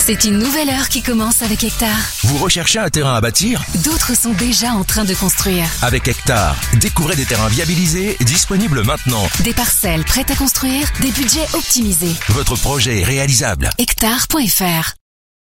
C'est une nouvelle heure qui commence avec Hectare. Vous recherchez un terrain à bâtir ? D'autres sont déjà en train de construire. Avec Hectare, découvrez des terrains viabilisés, disponibles maintenant. Des parcelles prêtes à construire, des budgets optimisés. Votre projet est réalisable. Hectare.fr